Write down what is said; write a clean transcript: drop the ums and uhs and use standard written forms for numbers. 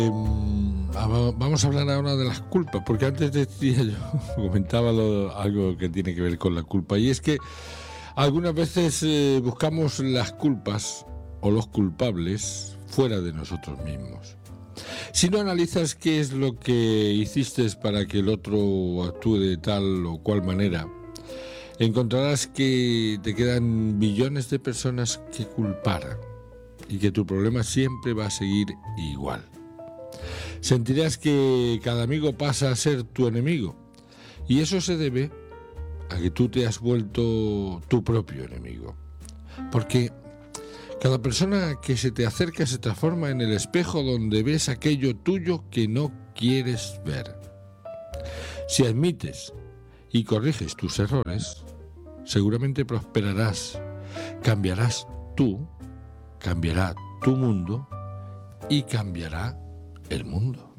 Vamos a hablar ahora de las culpas, porque antes decía yo, comentaba algo que tiene que ver con la culpa, y es que algunas veces buscamos las culpas o los culpables fuera de nosotros mismos. Si no analizas qué es lo que hiciste para que el otro actúe de tal o cual manera, encontrarás que te quedan billones de personas que culpar y que tu problema siempre va a seguir igual. Sentirás que cada amigo pasa a ser tu enemigo, y eso se debe a que tú te has vuelto tu propio enemigo. Porque cada persona que se te acerca se transforma en el espejo donde ves aquello tuyo que no quieres ver. Si admites y corriges tus errores, seguramente prosperarás, cambiarás tú, cambiará tu mundo y cambiará el mundo.